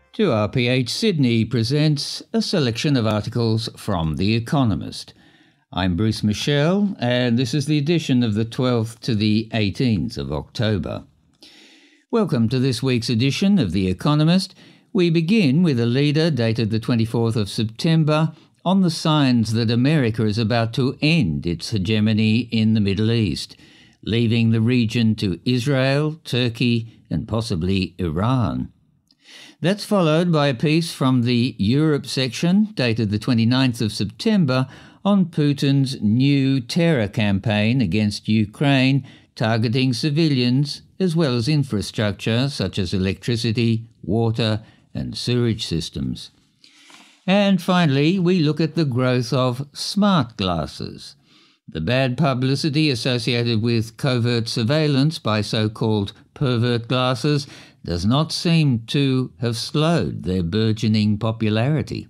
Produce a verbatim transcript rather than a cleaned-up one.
two R P H Sydney presents a selection of articles from The Economist. I'm Bruce Michelle, and this is the edition of the twelfth to the eighteenth of October. Welcome to this week's edition of The Economist. We begin with a leader dated the twenty-fourth of September on the signs that America is about to end its hegemony in the Middle East, leaving the region to Israel, Turkey, and possibly Iran. That's followed by a piece from the Europe section, dated the twenty-ninth of September, on Putin's new terror campaign against Ukraine, targeting civilians as well as infrastructure such as electricity, water, and sewage systems. And finally, we look at the growth of smart glasses. The bad publicity associated with covert surveillance by so-called pervert glasses does not seem to have slowed their burgeoning popularity.